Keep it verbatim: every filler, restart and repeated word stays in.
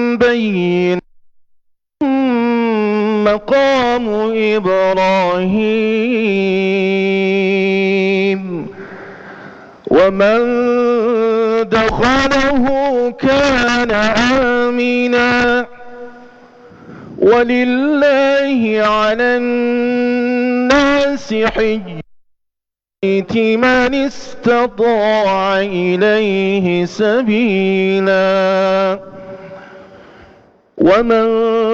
بين مقام إبراهيم ومن دخله كان آمنا ولله على الناس حج البيت من استطاع إليه سبيلا ومن